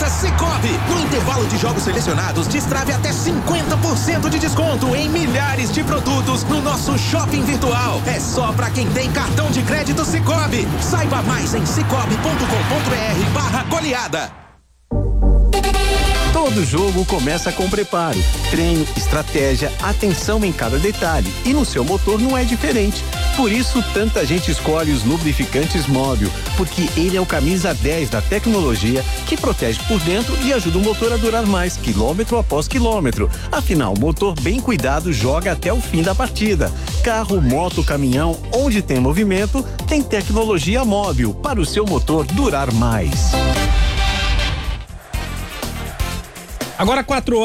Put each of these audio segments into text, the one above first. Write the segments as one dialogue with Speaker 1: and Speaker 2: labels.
Speaker 1: Sicoob. No intervalo de jogos selecionados, destrave até 50% de desconto em milhares de produtos no nosso shopping virtual. É só pra quem tem cartão de crédito Sicoob. Saiba mais em sicoob.com.br/goleada.
Speaker 2: Todo jogo começa com preparo, treino, estratégia, atenção em cada detalhe, e no seu motor não é diferente. Por isso, tanta gente escolhe os lubrificantes Móbil, porque ele é o camisa 10 da tecnologia que protege por dentro e ajuda o motor a durar mais, quilômetro após quilômetro. Afinal, motor bem cuidado joga até o fim da partida. Carro, moto, caminhão, onde tem movimento, tem tecnologia Móbil para o seu motor durar mais.
Speaker 3: Agora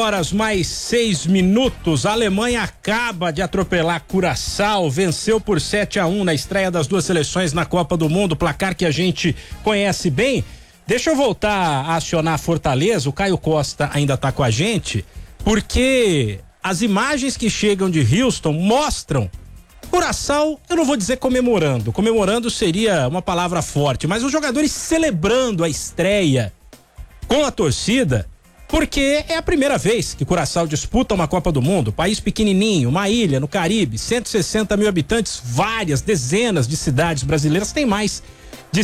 Speaker 3: 4h mais 6. A Alemanha acaba de atropelar Curaçao, venceu por 7-1 na estreia das duas seleções na Copa do Mundo, placar que a gente conhece bem. Deixa eu voltar a acionar a Fortaleza, o Caio Costa ainda tá com a gente, porque as imagens que chegam de Houston mostram Curaçao, eu não vou dizer comemorando seria uma palavra forte, mas os jogadores celebrando a estreia com a torcida, porque é a primeira vez que Curaçao disputa uma Copa do Mundo, país pequenininho, uma ilha no Caribe, 160 mil habitantes, várias dezenas de cidades brasileiras têm mais de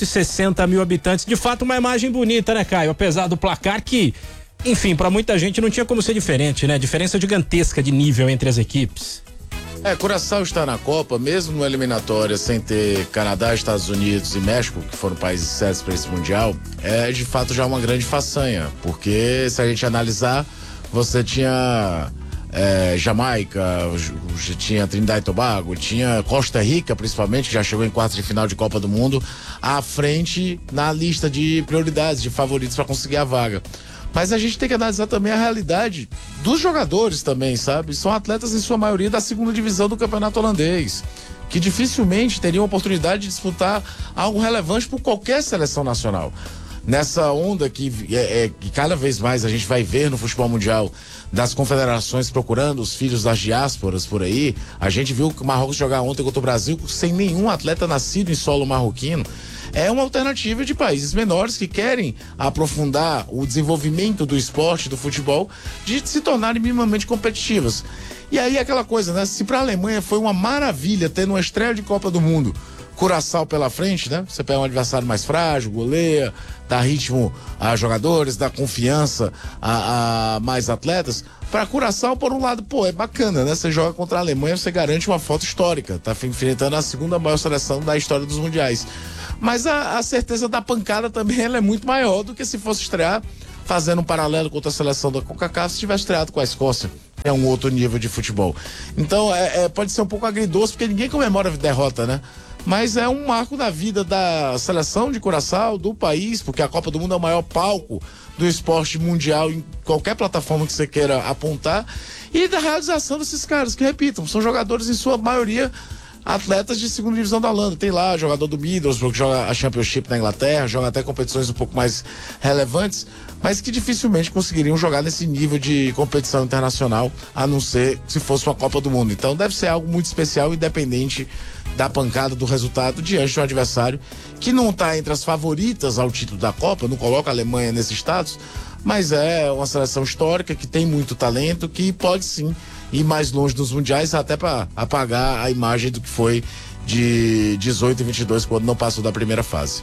Speaker 3: 160 mil habitantes. De fato, uma imagem bonita, né, Caio? Apesar do placar que, enfim, pra muita gente não tinha como ser diferente, né? Diferença gigantesca de nível entre as equipes.
Speaker 4: Curaçao está na Copa, mesmo numa eliminatória sem ter Canadá, Estados Unidos e México, que foram países sérios para esse Mundial, é de fato já uma grande façanha, porque se a gente analisar, você tinha Jamaica, tinha Trinidad e Tobago, tinha Costa Rica, principalmente, que já chegou em quartos de final de Copa do Mundo, à frente na lista de prioridades, de favoritos para conseguir a vaga. Mas a gente tem que analisar também a realidade dos jogadores também, sabe? São atletas, em sua maioria, da segunda divisão do campeonato holandês, que dificilmente teriam oportunidade de disputar algo relevante por qualquer seleção nacional. Nessa onda que cada vez mais a gente vai ver no futebol mundial, das confederações procurando os filhos das diásporas por aí, a gente viu o Marrocos jogar ontem contra o Brasil sem nenhum atleta nascido em solo marroquino. É uma alternativa de países menores que querem aprofundar o desenvolvimento do esporte, do futebol, de se tornarem minimamente competitivas. E aí aquela coisa, né? Se para a Alemanha foi uma maravilha ter uma estreia de Copa do Mundo Curaçao pela frente, né? Você pega um adversário mais frágil, goleia, dá ritmo a jogadores, dá confiança a mais atletas. Para Curaçao, por um lado, é bacana, né? Você joga contra a Alemanha, você garante uma foto histórica, tá enfrentando a segunda maior seleção da história dos mundiais. Mas a certeza da pancada também ela é muito maior do que se fosse estrear fazendo um paralelo contra a seleção da CONCACAF se tivesse estreado com a Escócia. É um outro nível de futebol. Então, pode ser um pouco agridoce, porque ninguém comemora a derrota, né? Mas é um marco da vida da seleção de Curaçao, do país, porque a Copa do Mundo é o maior palco do esporte mundial em qualquer plataforma que você queira apontar, e da realização desses caras, que, repitam, são jogadores em sua maioria atletas de segunda divisão da Holanda. Tem lá jogador do Middlesbrough que joga a Championship na Inglaterra, joga até competições um pouco mais relevantes, mas que dificilmente conseguiriam jogar nesse nível de competição internacional, a não ser se fosse uma Copa do Mundo. Então deve ser algo muito especial, independente da pancada, do resultado, diante de um adversário que não está entre as favoritas ao título da Copa, não coloca a Alemanha nesse status, mas é uma seleção histórica que tem muito talento, que pode sim ir mais longe dos mundiais, até para apagar a imagem do que foi de 18 e 22, quando não passou da primeira fase.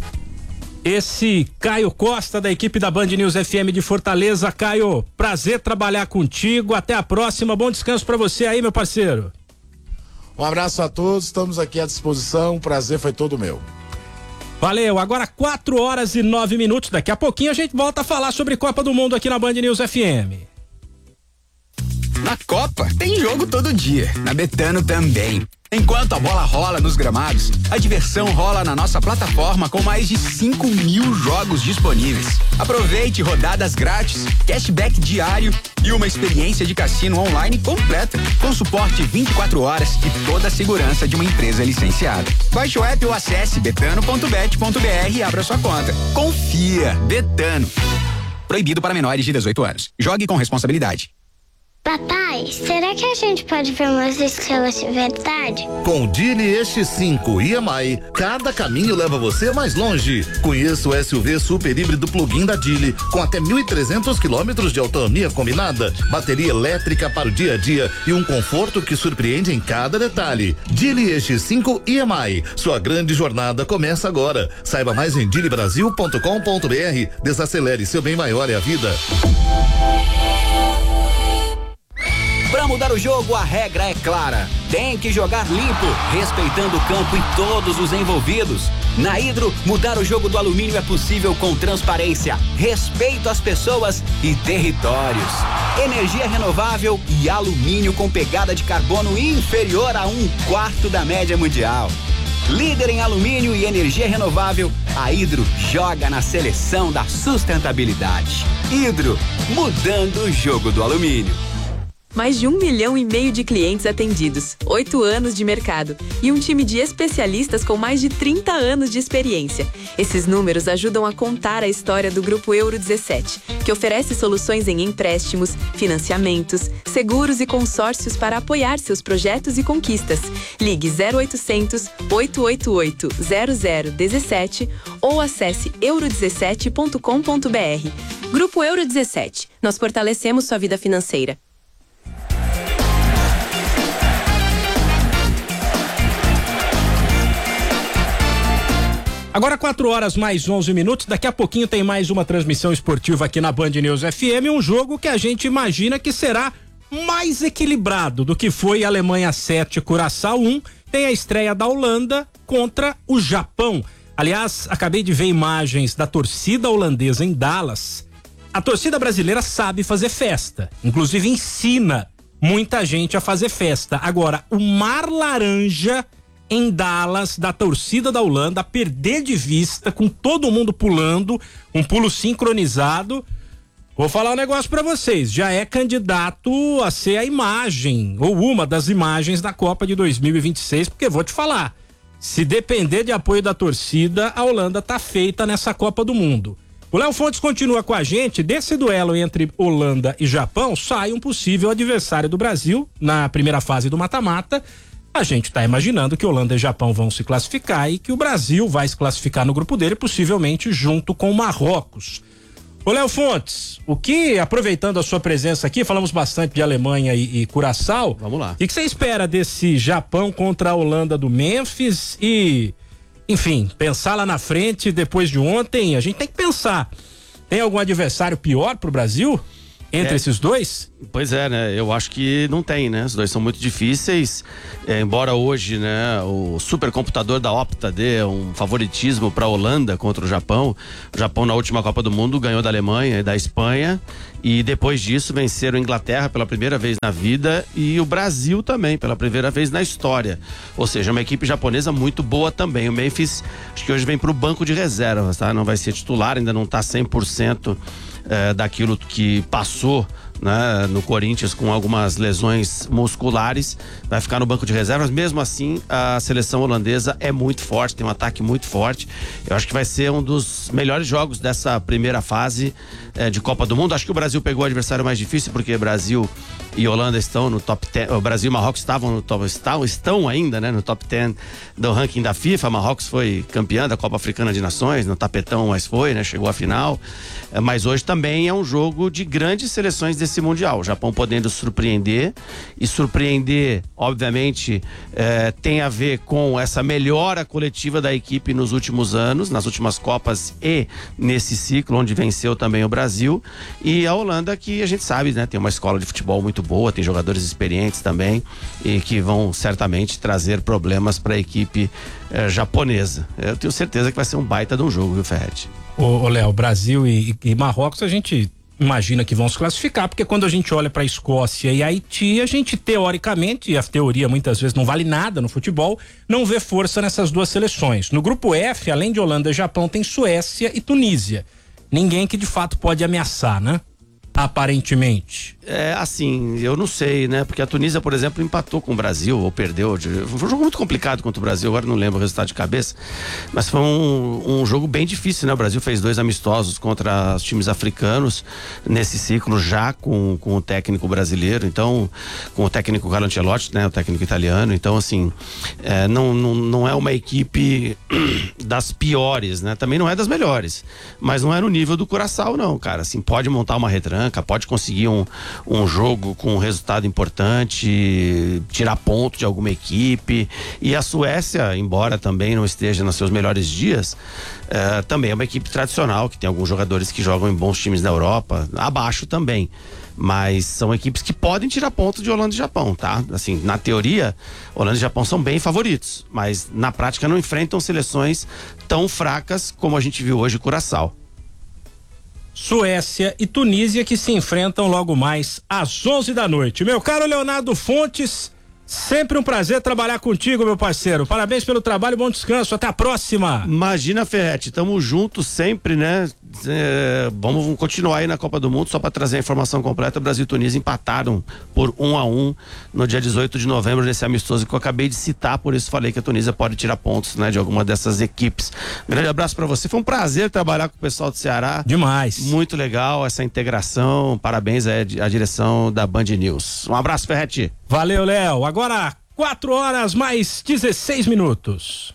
Speaker 3: Esse Caio Costa, da equipe da Band News FM de Fortaleza. Caio, prazer trabalhar contigo, até a próxima, bom descanso para você aí, meu parceiro.
Speaker 4: Um abraço a todos, estamos aqui à disposição, o prazer foi todo meu.
Speaker 3: Valeu, agora 4h09, daqui a pouquinho a gente volta a falar sobre Copa do Mundo aqui na Band News FM.
Speaker 5: Na Copa tem jogo todo dia, na Betano também. Enquanto a bola rola nos gramados, a diversão rola na nossa plataforma com mais de 5.000 jogos disponíveis. Aproveite rodadas grátis, cashback diário e uma experiência de cassino online completa, com suporte 24 horas e toda a segurança de uma empresa licenciada. Baixe o app ou acesse betano.bet.br e abra sua conta. Confia, Betano. Proibido para menores de 18 anos. Jogue com responsabilidade.
Speaker 6: Papai, será que a gente pode ver umas estrelas de verdade?
Speaker 7: Com o Dili X5 EMI, cada caminho leva você mais longe. Conheça o SUV super híbrido plug-in da Dili, com até 1.300 quilômetros de autonomia combinada, bateria elétrica para o dia a dia e um conforto que surpreende em cada detalhe. Dili X5 EMI, sua grande jornada começa agora. Saiba mais em dilibrasil.com.br. Desacelere, seu bem maior é a vida.
Speaker 5: Para mudar o jogo, a regra é clara. Tem que jogar limpo, respeitando o campo e todos os envolvidos. Na Hidro, mudar o jogo do alumínio é possível com transparência, respeito às pessoas e territórios. Energia renovável e alumínio com pegada de carbono inferior a 1/4 da média mundial. Líder em alumínio e energia renovável, a Hidro joga na seleção da sustentabilidade. Hidro, mudando o jogo do alumínio.
Speaker 8: Mais de 1,5 milhão de clientes atendidos, 8 anos de mercado e um time de especialistas com mais de 30 anos de experiência. Esses números ajudam a contar a história do Grupo Euro 17, que oferece soluções em empréstimos, financiamentos, seguros e consórcios para apoiar seus projetos e conquistas. Ligue 0800 888 0017 ou acesse euro17.com.br. Grupo Euro 17. Nós fortalecemos sua vida financeira.
Speaker 3: Agora 4h mais 11. Daqui a pouquinho tem mais uma transmissão esportiva aqui na Band News FM. Um jogo que a gente imagina que será mais equilibrado do que foi Alemanha 7, Curaçao 1. Tem a estreia da Holanda contra o Japão. Aliás, acabei de ver imagens da torcida holandesa em Dallas. A torcida brasileira sabe fazer festa. Inclusive ensina muita gente a fazer festa. Agora, o mar laranja em Dallas, da torcida da Holanda, a perder de vista, com todo mundo pulando, um pulo sincronizado. Vou falar um negócio pra vocês, já é candidato a ser a imagem, ou uma das imagens da Copa de 2026, porque vou te falar, se depender de apoio da torcida, a Holanda tá feita nessa Copa do Mundo. O Léo Fontes continua com a gente. Desse duelo entre Holanda e Japão, sai um possível adversário do Brasil na primeira fase do mata-mata. A gente está imaginando que Holanda e Japão vão se classificar e que o Brasil vai se classificar no grupo dele, possivelmente junto com o Marrocos. Ô Léo Fontes, aproveitando a sua presença aqui, falamos bastante de Alemanha e Curaçao.
Speaker 9: Vamos lá.
Speaker 3: O que você espera desse Japão contra a Holanda do Memphis e, enfim, pensar lá na frente, depois de ontem, a gente tem que pensar, tem algum adversário pior pro Brasil? Entre esses dois?
Speaker 9: Pois é, né? Eu acho que não tem, né? Os dois são muito difíceis. Embora hoje, né, o supercomputador da Opta dê um favoritismo para a Holanda contra o Japão. O Japão, na última Copa do Mundo, ganhou da Alemanha e da Espanha. E depois disso, venceram a Inglaterra pela primeira vez na vida e o Brasil também, pela primeira vez na história. Ou seja, uma equipe japonesa muito boa também. O Memphis, acho que hoje vem para o banco de reservas, tá? Não vai ser titular, ainda não está 100%. Daquilo que passou, né, no Corinthians com algumas lesões musculares, vai ficar no banco de reservas. Mesmo assim, a seleção holandesa é muito forte, tem um ataque muito forte. Eu acho que vai ser um dos melhores jogos dessa primeira fase de Copa do Mundo. Acho que o Brasil pegou o adversário mais difícil, porque Brasil e Holanda estão no top 10. O Brasil e Marrocos estão ainda, né, no top 10 do ranking da FIFA. Marrocos foi campeã da Copa Africana de Nações, no tapetão, mas foi, né, chegou à final. Mas hoje também é um jogo de grandes seleções desse Mundial. O Japão podendo surpreender, e surpreender, obviamente, tem a ver com essa melhora coletiva da equipe nos últimos anos, nas últimas Copas e nesse ciclo, onde venceu também o Brasil. E a Holanda, que a gente sabe, né, tem uma escola de futebol muito boa, tem jogadores experientes também, e que vão certamente trazer problemas para a equipe japonesa. Eu tenho certeza que vai ser um baita de um jogo, viu, Ferretti?
Speaker 3: Ô Léo, Brasil e Marrocos, a gente imagina que vão se classificar, porque quando a gente olha para a Escócia e Haiti, a gente teoricamente, e a teoria muitas vezes não vale nada no futebol, não vê força nessas duas seleções. No grupo F, além de Holanda e Japão, tem Suécia e Tunísia. Ninguém que de fato pode ameaçar, né? Aparentemente.
Speaker 9: Assim, eu não sei, né? Porque a Tunísia, por exemplo, empatou com o Brasil, ou perdeu. Foi um jogo muito complicado contra o Brasil, agora não lembro o resultado de cabeça. Mas foi um jogo bem difícil, né? O Brasil fez 2 amistosos contra os times africanos nesse ciclo, já com o técnico brasileiro, então, com o técnico Carlo Ancelotti, né? O técnico italiano. Então, assim, não é uma equipe das piores, né? Também não é das melhores. Mas não é no nível do Curaçao, não, cara. Assim, pode montar uma retranca, pode conseguir um jogo com um resultado importante, tirar ponto de alguma equipe. E a Suécia, embora também não esteja nos seus melhores dias, também é uma equipe tradicional, que tem alguns jogadores que jogam em bons times na Europa, abaixo também. Mas são equipes que podem tirar pontos de Holanda e Japão, tá? Assim, na teoria, Holanda e Japão são bem favoritos, mas na prática não enfrentam seleções tão fracas como a gente viu hoje em Curaçao.
Speaker 3: Suécia e Tunísia que se enfrentam logo mais às 11 da noite. Meu caro Leonardo Fontes, sempre um prazer trabalhar contigo, meu parceiro. Parabéns pelo trabalho, bom descanso. Até a próxima.
Speaker 9: Imagina, Ferretti, tamo juntos sempre, né? Vamos continuar aí na Copa do Mundo, só para trazer a informação completa. Brasil e Tunísia empataram por 1-1 no dia 18 de novembro, nesse amistoso que eu acabei de citar, por isso falei que a Tunísia pode tirar pontos, né, de alguma dessas equipes. Grande abraço para você, foi um prazer trabalhar com o pessoal do Ceará.
Speaker 3: Demais.
Speaker 9: Muito legal essa integração, parabéns à direção da Band News. Um abraço, Ferretti.
Speaker 3: Valeu, Léo. Agora 4h mais 16 minutos.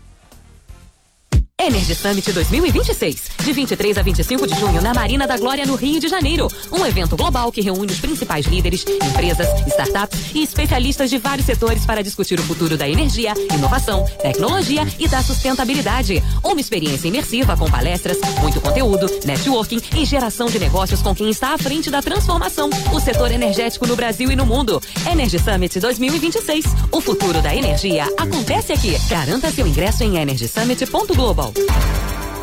Speaker 10: Energy Summit 2026, de 23 a 25 de junho na Marina da Glória, no Rio de Janeiro. Um evento global que reúne os principais líderes, empresas, startups e especialistas de vários setores para discutir o futuro da energia, inovação, tecnologia e da sustentabilidade. Uma experiência imersiva com palestras, muito conteúdo, networking e geração de negócios com quem está à frente da transformação, o setor energético no Brasil e no mundo. Energy Summit 2026, o futuro da energia acontece aqui. Garanta seu ingresso em energysummit.global.